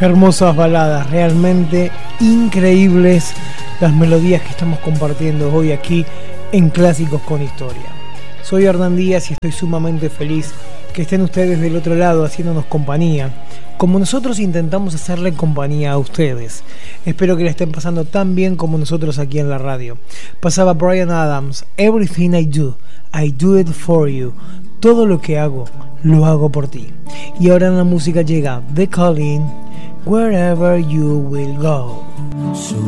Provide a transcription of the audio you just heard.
Hermosas baladas, realmente increíbles las melodías que estamos compartiendo hoy aquí en Clásicos con Historia. Soy Hernán Díaz y estoy sumamente feliz que estén ustedes del otro lado haciéndonos compañía, como nosotros intentamos hacerle compañía a ustedes. Espero que la estén pasando tan bien como nosotros aquí en la radio. Pasaba Bryan Adams, Everything I do it for you. Todo lo que hago, lo hago por ti. Y ahora en la música llega The Calling, Wherever You Will Go.